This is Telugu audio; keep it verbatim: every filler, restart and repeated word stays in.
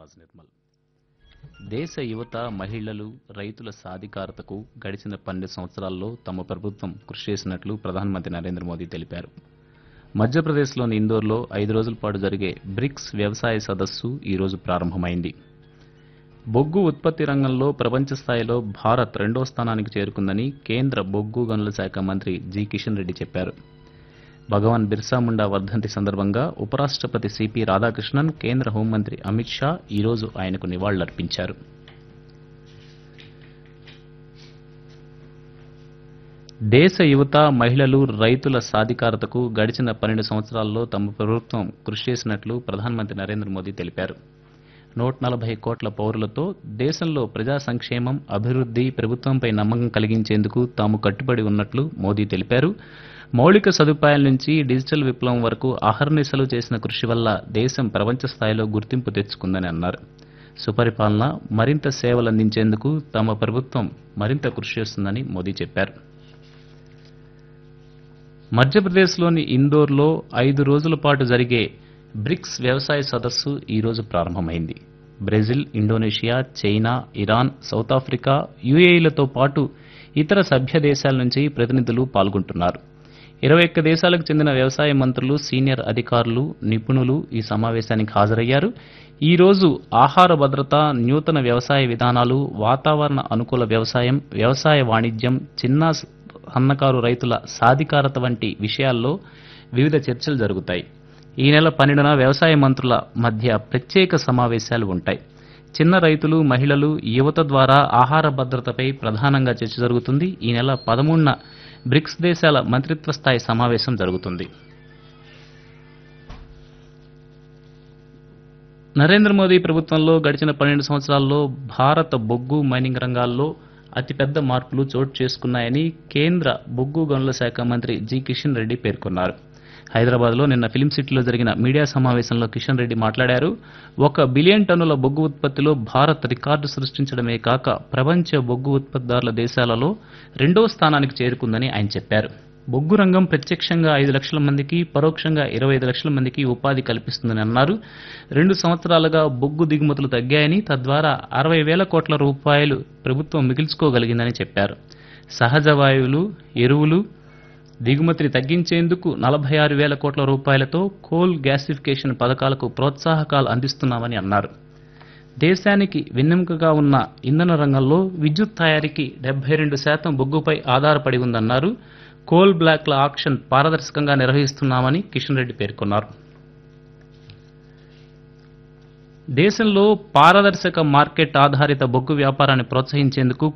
రాజ్ నిర్మల్. దేశ యువత, మహిళలు, రైతుల సాధికారతకు గడిచిన పన్నెండు సంవత్సరాల్లో తమ ప్రభుత్వం కృషి చేసినట్లు ప్రధానమంత్రి నరేంద్ర మోదీ తెలిపారు. మధ్యప్రదేశ్లోని ఇందోర్లో ఐదు రోజుల పాటు జరిగే బ్రిక్స్ వ్యవసాయ సదస్సు ఈ రోజు ప్రారంభమైంది. బొగ్గు ఉత్పత్తి రంగంలో ప్రపంచ స్థాయిలో భారత్ రెండో స్థానానికి చేరుకుందని కేంద్ర బొగ్గు గనుల శాఖ మంత్రి జి కిషన్ రెడ్డి చెప్పారు. భగవాన్ బిర్సా ముండా వర్ధంతి సందర్భంగా ఉపరాష్ట్రపతి సిపి రాధాకృష్ణన్, కేంద్ర హోంమంత్రి అమిత్ షా ఈ రోజు ఆయనకు నివాళులర్పించారు. దేశ యువత, మహిళలు, రైతుల సాధికారతకు గడిచిన పన్నెండు సంవత్సరాల్లో తమ ప్రభుత్వం కృషి చేసినట్లు ప్రధానమంత్రి నరేంద్ర మోదీ తెలిపారు. నూట నలభై కోట్ల పౌరులతో దేశంలో ప్రజా సంక్షేమం, అభివృద్ధి, ప్రభుత్వంపై నమ్మకం కలిగించేందుకు తాము కట్టుబడి ఉన్నట్లు మోదీ తెలిపారు. మౌలిక సదుపాయాల నుంచి డిజిటల్ విప్లవం వరకు అహర్నిశలు చేసిన కృషి వల్ల దేశం ప్రపంచ స్థాయిలో గుర్తింపు తెచ్చుకుందని అన్నారు. సుపరిపాలన, మరింత సేవలందించేందుకు తమ ప్రభుత్వం మరింత కృషి చేస్తుందని మోదీ చెప్పారు. మధ్యప్రదేశ్లోని ఇందోర్లో ఐదు రోజుల పాటు జరిగే బ్రిక్స్ వ్యవసాయ సదస్సు ఈ రోజు ప్రారంభమైంది. Brazil, Indonesia, China, Iran, south Africa, యుఏఈలతో పాటు ఇతర సభ్య దేశాల నుంచి ప్రతినిధులు పాల్గొంటున్నారు. ఇరవై ఒక్క దేశాలకు చెందిన వ్యవసాయ మంత్రులు, సీనియర్ అధికారులు, నిపుణులు ఈ సమావేశానికి హాజరయ్యారు. ఈ రోజు ఆహార భద్రత, నూతన వ్యవసాయ విధానాలు, వాతావరణ అనుకూల వ్యవసాయం, వ్యవసాయ వాణిజ్యం, చిన్న సన్నకారు రైతుల సాధికారత వంటి విషయాల్లో వివిధ చర్చలు జరుగుతాయి. ఈ నెల పన్నెండున వ్యవసాయ మంత్రుల మధ్య ప్రత్యేక సమావేశాలు ఉంటాయి. చిన్న రైతులు, మహిళలు, యువత ద్వారా ఆహార భద్రతపై ప్రధానంగా చర్చ జరుగుతుంది. ఈ నెల పదమూడున బ్రిక్స్ దేశాల మంత్రిత్వ స్థాయి సమావేశం జరుగుతుంది. నరేంద్ర మోదీ ప్రభుత్వంలో గడిచిన పన్నెండు సంవత్సరాల్లో భారత బొగ్గు, మైనింగ్ రంగాల్లో అతిపెద్ద మార్పులు చోటు చేసుకున్నాయని కేంద్ర బొగ్గు గనుల శాఖ మంత్రి జి కిషన్ రెడ్డి పేర్కొన్నారు. హైదరాబాద్లో నిన్న ఫిల్మ్ సిటీలో జరిగిన మీడియా సమావేశంలో కిషన్ రెడ్డి మాట్లాడారు. ఒక బిలియన్ టన్నుల బొగ్గు ఉత్పత్తిలో భారత్ రికార్డు సృష్టించడమే కాక ప్రపంచ బొగ్గు ఉత్పత్తిదారుల దేశాలలో రెండో స్థానానికి చేరుకుందని ఆయన చెప్పారు. బొగ్గు రంగం ప్రత్యక్షంగా ఐదు లక్షల మందికి, పరోక్షంగా ఇరవై ఐదు లక్షల మందికి ఉపాధి కల్పిస్తుందని అన్నారు. రెండు సంవత్సరాలుగా బొగ్గు దిగుమతులు తగ్గాయని, తద్వారా అరవై వేల కోట్ల రూపాయలు ప్రభుత్వం మిగిల్చుకోగలిగిందని చెప్పారు. సహజ వాయువులు, ఎరువులు దిగుమతిని తగ్గించేందుకు నలభై ఆరు వేల కోట్ల రూపాయలతో కోల్ గ్యాసిఫికేషన్ పథకాలకు ప్రోత్సాహకాలు అందిస్తున్నామని అన్నారు. దేశానికి వెన్నెముకగా ఉన్న ఇంధన రంగంలో విద్యుత్ తయారీకి డెబ్బై రెండు శాతం బొగ్గుపై ఆధారపడి ఉందన్నారు. కోల్ బ్లాక్ల ఆక్షన్ పారదర్శకంగా నిర్వహిస్తున్నామని కిషన్ రెడ్డి పేర్కొన్నారు. దేశంలో పారదర్శక మార్కెట్ ఆధారిత బొగ్గు వ్యాపారాన్ని ప్రోత్సహించేందుకు